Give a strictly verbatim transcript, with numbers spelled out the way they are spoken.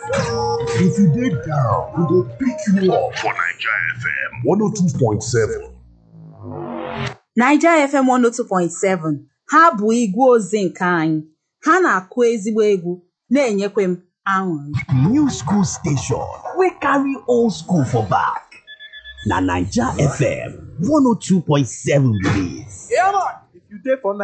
If you dey down, we go pick you up for Naija F M one oh two point seven. Naija F M one oh two point seven ha bụ igwe ozi nke anyị. Ha na-akụ ezigbo egwu na-enyekwa m aṅụrị. New school station wey carry old school for back. Na Naija F M one oh two point seven be dis. Yeah, man. If you dey for